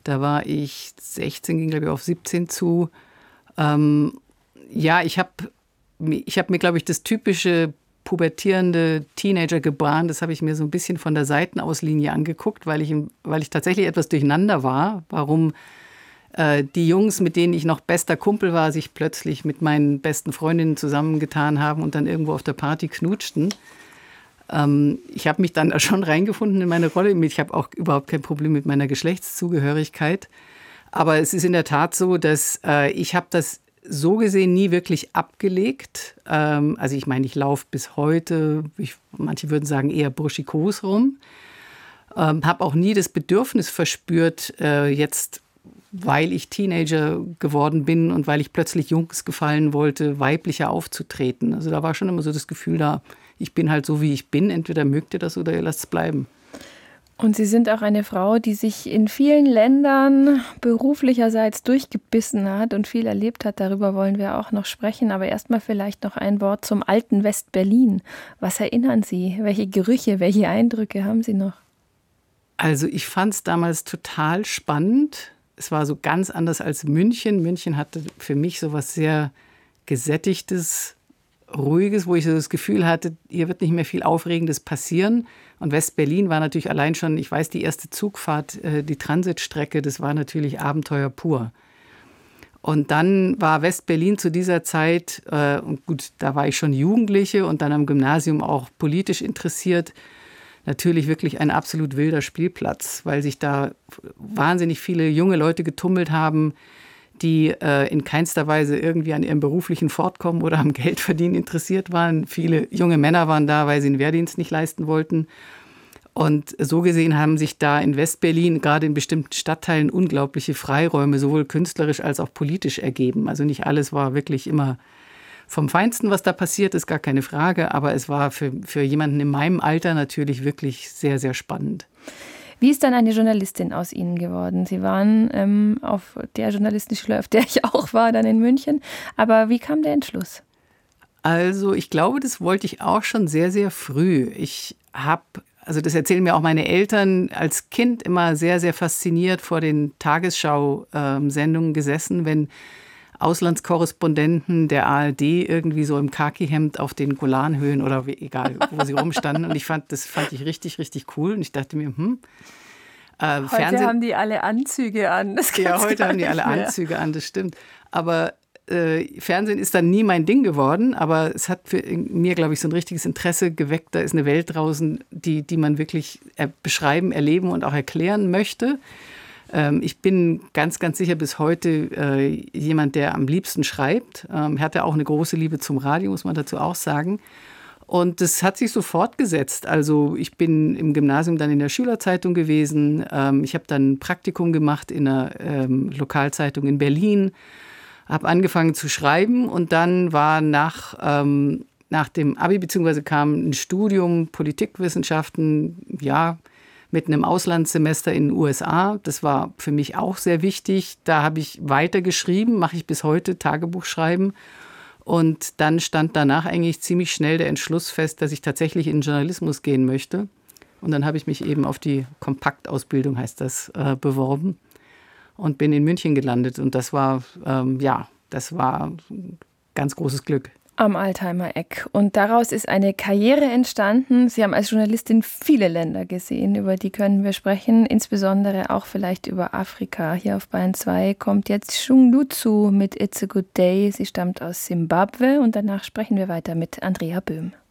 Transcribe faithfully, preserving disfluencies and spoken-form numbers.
Da war ich sechzehn, ging glaube ich auf siebzehn zu. Ähm, ja, ich habe ich hab mir, glaube ich, das typische pubertierende Teenager gebahnt. Das habe ich mir so ein bisschen von der Seitenauslinie angeguckt, weil ich, weil ich tatsächlich etwas durcheinander war. Warum äh, die Jungs, mit denen ich noch bester Kumpel war, sich plötzlich mit meinen besten Freundinnen zusammengetan haben und dann irgendwo auf der Party knutschten. Ähm, ich habe mich dann da schon reingefunden in meine Rolle. Ich habe auch überhaupt kein Problem mit meiner Geschlechtszugehörigkeit. Aber es ist in der Tat so, dass äh, ich habe das so gesehen nie wirklich abgelegt. Ähm, also ich meine, ich laufe bis heute, ich, manche würden sagen, eher burschikos rum. Ähm, habe auch nie das Bedürfnis verspürt, äh, jetzt, weil ich Teenager geworden bin und weil ich plötzlich Jungs gefallen wollte, weiblicher aufzutreten. Also da war schon immer so das Gefühl da, ich bin halt so, wie ich bin. Entweder mögt ihr das oder ihr lasst es bleiben. Und Sie sind auch eine Frau, die sich in vielen Ländern beruflicherseits durchgebissen hat und viel erlebt hat. Darüber wollen wir auch noch sprechen. Aber erstmal vielleicht noch ein Wort zum alten West-Berlin. Was erinnern Sie? Welche Gerüche, welche Eindrücke haben Sie noch? Also ich fand es damals total spannend. Es war so ganz anders als München. München hatte für mich so was sehr Gesättigtes, Ruhiges, wo ich so das Gefühl hatte, hier wird nicht mehr viel Aufregendes passieren. Und West-Berlin war natürlich allein schon, ich weiß, die erste Zugfahrt, die Transitstrecke, das war natürlich Abenteuer pur. Und dann war West-Berlin zu dieser Zeit, äh, und gut, da war ich schon Jugendliche und dann am Gymnasium auch politisch interessiert, natürlich wirklich ein absolut wilder Spielplatz, weil sich da wahnsinnig viele junge Leute getummelt haben, die äh, in keinster Weise irgendwie an ihrem beruflichen Fortkommen oder am Geldverdienen interessiert waren. Viele junge Männer waren da, weil sie den Wehrdienst nicht leisten wollten. Und so gesehen haben sich da in West-Berlin, gerade in bestimmten Stadtteilen, unglaubliche Freiräume, sowohl künstlerisch als auch politisch ergeben. Also nicht alles war wirklich immer vom Feinsten, was da passiert ist, gar keine Frage. Aber es war für, für jemanden in meinem Alter natürlich wirklich sehr, sehr spannend. Wie ist dann eine Journalistin aus Ihnen geworden? Sie waren ähm, auf der Journalistenschule, auf der ich auch war, dann in München. Aber wie kam der Entschluss? Also ich glaube, das wollte ich auch schon sehr, sehr früh. Ich habe, also das erzählen mir auch meine Eltern, als Kind immer sehr, sehr fasziniert vor den Tagesschau-Sendungen gesessen, wenn Auslandskorrespondenten der A R D irgendwie so im Khaki-Hemd auf den Golanhöhen oder wie, egal, wo sie rumstanden. Und ich fand, das fand ich richtig, richtig cool. Und ich dachte mir, hm. Äh, heute Fernsehen, haben die alle Anzüge an. Das ja, heute haben die alle mehr. Anzüge an, das stimmt. Aber äh, Fernsehen ist dann nie mein Ding geworden. Aber es hat für mir, glaube ich, so ein richtiges Interesse geweckt. Da ist eine Welt draußen, die, die man wirklich er- beschreiben, erleben und auch erklären möchte. Ich bin ganz, ganz sicher bis heute äh, jemand, der am liebsten schreibt. Ähm, hatte auch eine große Liebe zum Radio, muss man dazu auch sagen. Und das hat sich so fortgesetzt. Also ich bin im Gymnasium dann in der Schülerzeitung gewesen. Ähm, ich habe dann ein Praktikum gemacht in einer ähm, Lokalzeitung in Berlin. Habe angefangen zu schreiben und dann war nach, ähm, nach dem Abi, beziehungsweise kam ein Studium Politikwissenschaften, ja, mit einem Auslandssemester in den U S A. Das war für mich auch sehr wichtig. Da habe ich weiter geschrieben, mache ich bis heute, Tagebuch schreiben. Und dann stand danach eigentlich ziemlich schnell der Entschluss fest, dass ich tatsächlich in den Journalismus gehen möchte. Und dann habe ich mich eben auf die Kompaktausbildung, heißt das, äh, beworben und bin in München gelandet. Und das war, ähm, ja, das war ein ganz großes Glück. Am Altheimer Eck. Und daraus ist eine Karriere entstanden. Sie haben als Journalistin viele Länder gesehen, über die können wir sprechen, insbesondere auch vielleicht über Afrika. Hier auf Bayern zwei kommt jetzt Shung Lutzu mit It's a Good Day. Sie stammt aus Simbabwe und danach sprechen wir weiter mit Andrea Böhm.